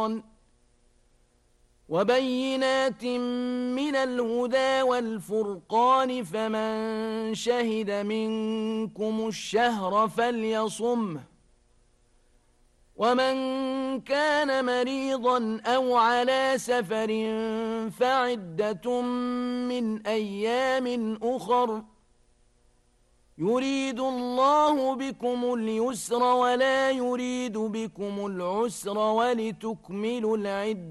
فرقان وبينات من الهدى والفرقان فمن شهد منكم الشهر فليصمه ومن كان مريضا أو على سفر فعدة من أيام أخر يريد الله بكم اليسر ولا يريد بكم العسر ولتكملوا العدة